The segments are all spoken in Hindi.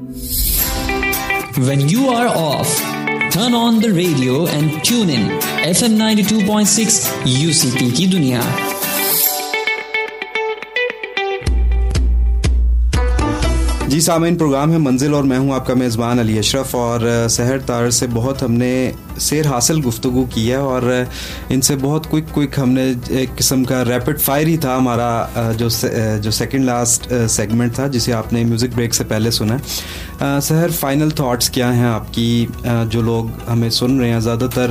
When you are off, turn on the radio and tune in FM 92.6 UCP की दुनिया। जी सामीन, प्रोग्राम है मंजिल और मैं हूं आपका मेज़बान अली अशरफ। और सहर तार से बहुत हमने सैर हासिल गुफ्तगू की है और इनसे बहुत क्विक हमने एक किस्म का रैपिड फायर ही था हमारा जो सेकंड लास्ट सेगमेंट था जिसे आपने म्यूज़िक ब्रेक से पहले सुना। सहर, फाइनल थॉट्स क्या हैं आपकी? जो लोग हमें सुन रहे हैं, ज़्यादातर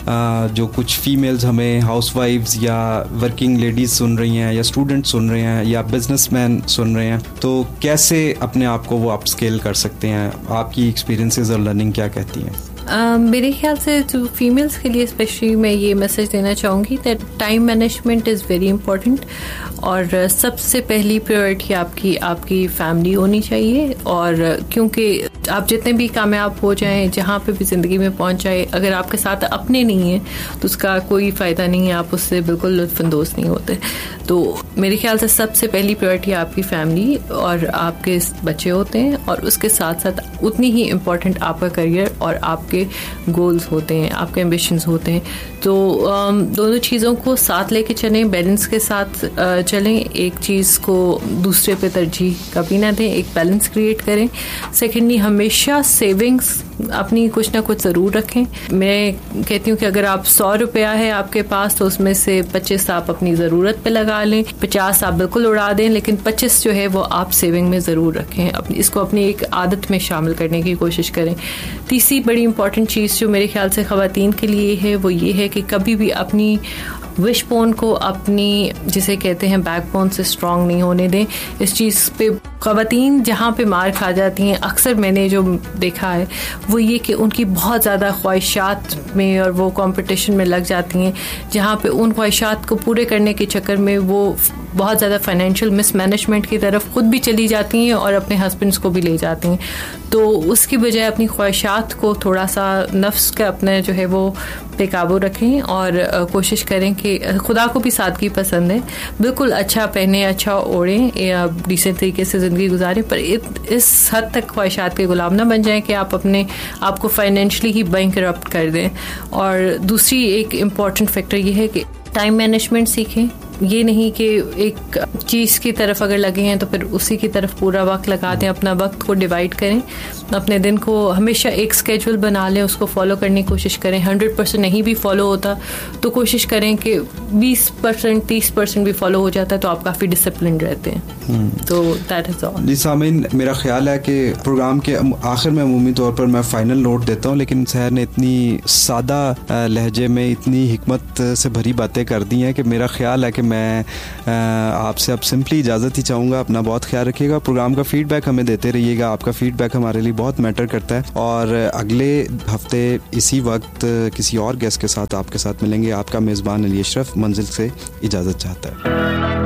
जो कुछ फीमेल्स हमें हाउसवाइफ्स या वर्किंग लेडीज़ सुन रही हैं, या स्टूडेंट सुन रहे हैं, या बिजनेसमैन सुन रहे हैं, तो कैसे अपने आप को वो अपस्केल कर सकते हैं? आपकी एक्सपीरियंसेस और लर्निंग क्या कहती हैं? मेरे ख्याल से जो फीमेल्स के लिए स्पेशली मैं ये मैसेज देना चाहूँगी that time management is very important. और सबसे पहली प्रायोरिटी आपकी फैमिली होनी चाहिए। और क्योंकि आप जितने भी कामयाब हो जाएं, जहाँ पे भी ज़िंदगी में पहुँच जाए, अगर आपके साथ अपने नहीं हैं तो उसका कोई फ़ायदा नहीं है, आप उससे बिल्कुल लुत्फ़अंदोज़ नहीं होते। तो मेरे ख्याल से सबसे पहली प्रायोरिटी आपकी फैमिली और आपके बच्चे होते हैं, और उसके साथ साथ उतनी ही इम्पॉर्टेंट आपका करियर और आपके गोल्स होते हैं, आपके एम्बिशंस होते हैं। तो दोनों चीज़ों को साथ लेके चलें, बैलेंस के साथ चलें। एक चीज़ को दूसरे पे तरजीह कभी ना दें, एक बैलेंस क्रिएट करें। सेकेंडली, हमेशा सेविंग्स अपनी कुछ ना कुछ ज़रूर रखें। मैं कहती हूँ कि अगर आप 100 रुपया है आपके पास तो उसमें से 25 आप अपनी ज़रूरत पे लगा लें, 50 आप बिल्कुल उड़ा दें, लेकिन 25 जो है वो आप सेविंग में ज़रूर रखें। इसको अपनी एक आदत में शामिल करने की कोशिश करें। तीसरी बड़ी इंपॉर्टेंट चीज़ जो मेरे ख्याल से ख़वातीन के लिए है वो ये है कि कभी भी अपनी विशबोन को अपनी, जिसे कहते हैं, बैकबोन से स्ट्रांग नहीं होने दें। इस चीज़ पे ख़वातीन जहाँ पे मार खा जाती हैं, अक्सर मैंने जो देखा है वो ये कि उनकी बहुत ज़्यादा ख्वाहिशात में और वो कंपटीशन में लग जाती हैं, जहाँ पे उन ख्वाहिशात को पूरे करने के चक्कर में वो बहुत ज़्यादा फाइनेंशियल मिसमैनेजमेंट की तरफ खुद भी चली जाती हैं और अपने हस्बैंड्स को भी ले जाती हैं। तो उसकी बजाय अपनी ख्वाहिशात को थोड़ा सा नफ्स का अपने जो है वो पे काबू रखें और कोशिश करें कि खुदा को भी सादगी पसंद है, बिल्कुल अच्छा पहने, अच्छा ओढ़ें, या डिसेंट तरीके से ज़िंदगी गुजारें, पर इस हद तक ख्वाहिशात के गुलाम ना बन जाएं कि आप अपने आप को फाइनेंशली ही बैंकरप्ट कर दें। और दूसरी एक इम्पॉर्टेंट फैक्टर ये है कि टाइम मैनेजमेंट सीखें। ये नहीं कि एक चीज़ की तरफ अगर लगे हैं तो फिर उसी की तरफ पूरा वक्त लगा दें। अपना वक्त को डिवाइड करें, अपने दिन को हमेशा एक स्केड्यूल बना लें, उसको फॉलो करने की कोशिश करें। 100% नहीं भी फॉलो होता तो कोशिश करें कि 20% 30% भी फॉलो हो जाता है तो आप काफ़ी डिसिप्लिन रहते हैं। तो दैट इज़ ऑल। जी सामीन, मेरा ख्याल है कि प्रोग्राम के आखिर में अमूमी तौर पर मैं फ़ाइनल नोट देता हूँ, लेकिन सहर ने इतनी सादा लहजे में इतनी हिकमत से भरी बातें कर दी हैं कि मेरा ख्याल है कि मैं आपसे अब सिंपली इजाज़त ही चाहूँगा। अपना बहुत ख्याल रखिएगा। प्रोग्राम का फीडबैक हमें देते रहिएगा, आपका फीडबैक हमारे लिए बहुत मैटर करता है। और अगले हफ्ते इसी वक्त किसी और गेस्ट के साथ आपके साथ मिलेंगे। आपका मेज़बान अली अशरफ मंजिल से इजाज़त चाहता है।